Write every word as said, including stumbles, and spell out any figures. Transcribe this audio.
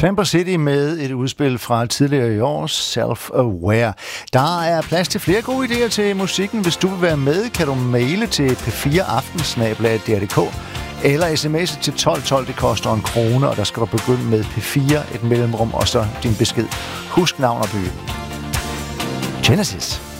Tamper City med et udspil fra tidligere i år, Self-Aware. Der er plads til flere gode idéer til musikken. Hvis du vil være med, kan du maile til p fire aftensnabel-a d r punktum d k eller sms'e til tolv tolv. Det koster en krone, og der skal du begynde med P fire, et mellemrum og så din besked. Husk navn og by. Genesis.